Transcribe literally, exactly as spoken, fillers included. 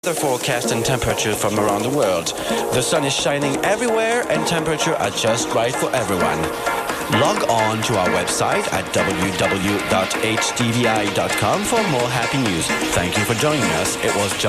The forecast and temperature from around the world. The sun is shining everywhere and temperature are just right for everyone. Log on to our website at w w w dot h t v i dot com for more happy news. Thank you for joining us. It was John.